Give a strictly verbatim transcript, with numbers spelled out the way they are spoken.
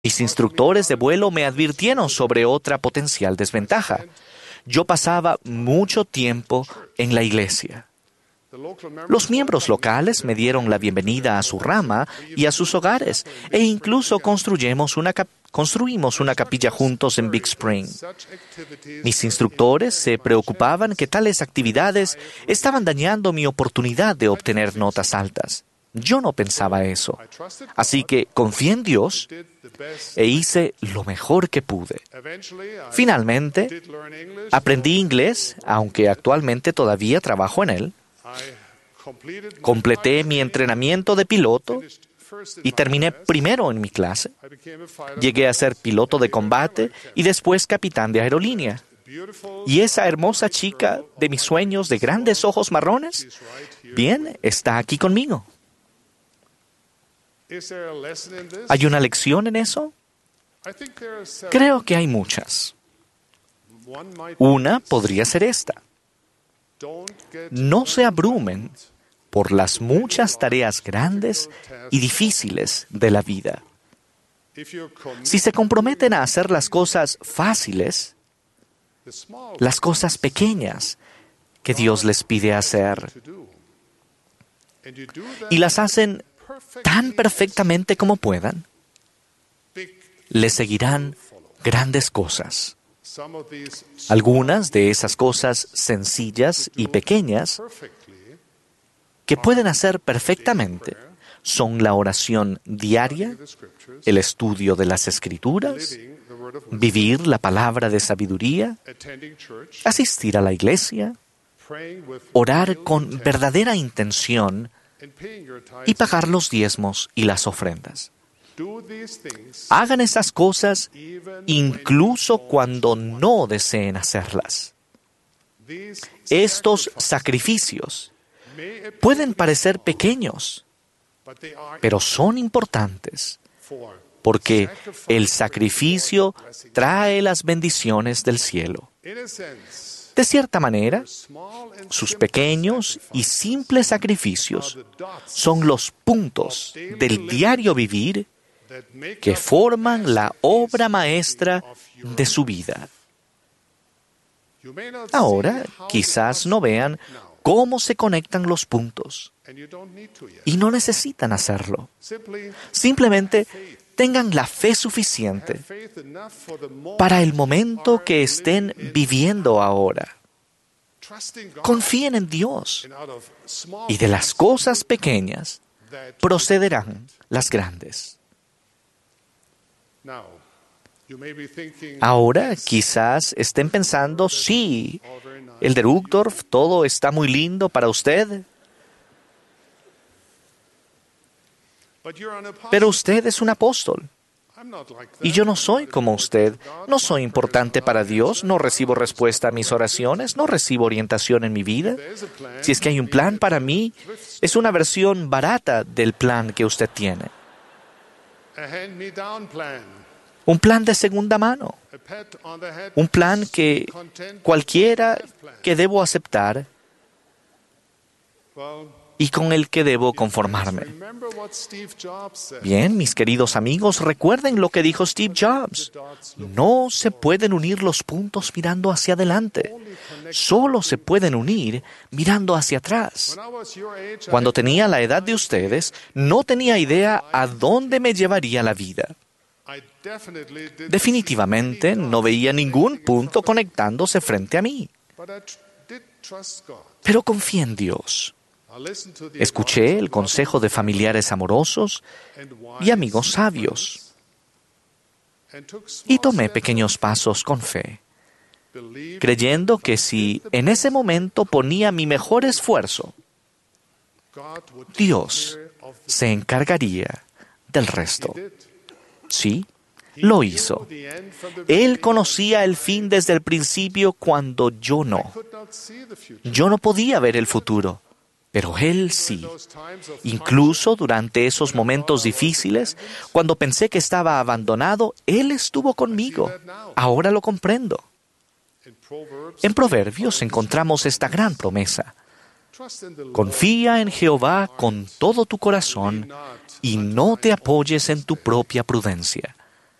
Mis instructores de vuelo me advirtieron sobre otra potencial desventaja. Yo pasaba mucho tiempo en la iglesia. Los miembros locales me dieron la bienvenida a su rama y a sus hogares, e incluso construimos una, cap- construimos una capilla juntos en Big Spring. Mis instructores se preocupaban que tales actividades estaban dañando mi oportunidad de obtener notas altas. Yo no pensaba eso. Así que confié en Dios e hice lo mejor que pude. Finalmente, aprendí inglés, aunque actualmente todavía trabajo en él. Completé mi entrenamiento de piloto y terminé primero en mi clase. Llegué a ser piloto de combate y después capitán de aerolínea. ¿Y esa hermosa chica de mis sueños de grandes ojos marrones? Bien, está aquí conmigo. ¿Hay una lección en eso? Creo que hay muchas. Una podría ser esta. No se abrumen por las muchas tareas grandes y difíciles de la vida. Si se comprometen a hacer las cosas fáciles, las cosas pequeñas que Dios les pide hacer, y las hacen tan perfectamente como puedan, les seguirán grandes cosas. Algunas de esas cosas sencillas y pequeñas que pueden hacer perfectamente son la oración diaria, el estudio de las Escrituras, vivir la palabra de sabiduría, asistir a la iglesia, orar con verdadera intención y pagar los diezmos y las ofrendas. Hagan esas cosas incluso cuando no deseen hacerlas. Estos sacrificios pueden parecer pequeños, pero son importantes, porque el sacrificio trae las bendiciones del cielo. De cierta manera, sus pequeños y simples sacrificios son los puntos del diario vivir que forman la obra maestra de su vida. Ahora, quizás no vean cómo se conectan los puntos, y no necesitan hacerlo. Simplemente tengan la fe suficiente para el momento que estén viviendo ahora. Confíen en Dios, y de las cosas pequeñas procederán las grandes. Ahora quizás estén pensando, sí, Elder Uchtdorf, todo está muy lindo para usted, pero usted es un apóstol. Y yo no soy como usted. No soy importante para Dios, no recibo respuesta a mis oraciones, no recibo orientación en mi vida. Si es que hay un plan para mí, es una versión barata del plan que usted tiene. Un plan de segunda mano. Un plan que cualquiera que debo aceptar y con el que debo conformarme. Bien, mis queridos amigos, recuerden lo que dijo Steve Jobs. No se pueden unir los puntos mirando hacia adelante. Solo se pueden unir mirando hacia atrás. Cuando tenía la edad de ustedes, no tenía idea a dónde me llevaría la vida. Definitivamente no veía ningún punto conectándose frente a mí. Pero confié en Dios. Escuché el consejo de familiares amorosos y amigos sabios y tomé pequeños pasos con fe, creyendo que si en ese momento ponía mi mejor esfuerzo, Dios se encargaría del resto. Sí, lo hizo. Él conocía el fin desde el principio cuando yo no. Yo no podía ver el futuro. Pero Él sí. Incluso durante esos momentos difíciles, cuando pensé que estaba abandonado, Él estuvo conmigo. Ahora lo comprendo. En Proverbios encontramos esta gran promesa. Confía en Jehová con todo tu corazón y no te apoyes en tu propia prudencia.